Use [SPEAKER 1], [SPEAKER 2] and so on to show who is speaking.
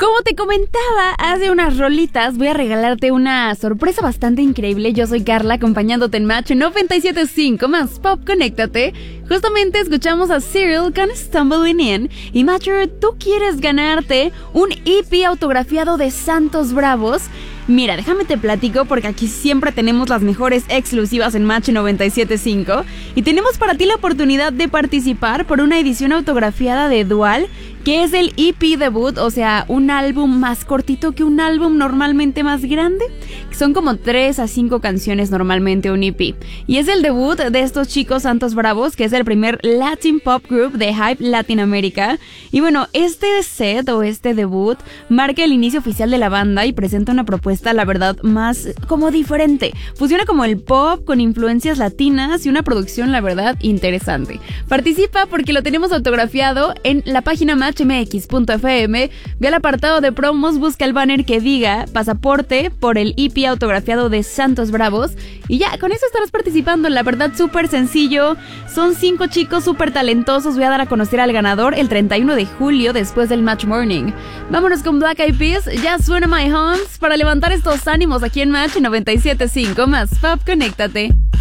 [SPEAKER 1] Como te comentaba hace unas rolitas, voy a regalarte una sorpresa bastante increíble. Yo soy Carla, acompañándote en Match 97.5 más Pop, conéctate. Justamente escuchamos a Cyril con Stumbling In. Y Matcher, ¿tú quieres ganarte un EP autografiado de Santos Bravos? Mira, déjame te platico porque aquí siempre tenemos las mejores exclusivas en Match 97.5 y tenemos para ti la oportunidad de participar por una edición autografiada de Dual, que es el EP debut, o sea, un álbum más cortito que un álbum normalmente más grande. Son como 3 a 5 canciones normalmente un EP. Y es el debut de estos chicos Santos Bravos, que es el primer Latin Pop Group de Hype Latinoamérica. Y bueno, este set o este debut marca el inicio oficial de la banda y presenta una propuesta, la verdad, más como diferente. Fusiona como el pop con influencias latinas y una producción, la verdad, interesante. Participa porque lo tenemos autografiado en la página matchmx.fm. Ve al apartado de promos, busca el banner que diga pasaporte por el EP autografiado de Santos Bravos y ya, con eso estarás participando. La verdad, súper sencillo. Son 5 chicos súper talentosos. Voy a dar a conocer al ganador el 31 de julio después del Match Morning. Vámonos con Black Eyed Peas. Ya suena My Homes para levantar estos ánimos aquí en Match 97.5 más Pop, conéctate.